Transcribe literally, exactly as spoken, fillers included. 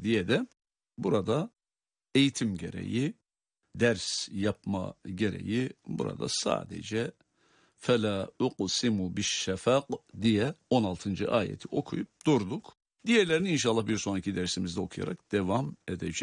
vardır diye de burada eğitim gereği, ders yapma gereği burada sadece فَلَا اُقْسِمُ بِالشَّفَقِ diye on altıncı ayeti okuyup durduk. Diğerlerini inşallah bir sonraki dersimizde okuyarak devam edeceğiz.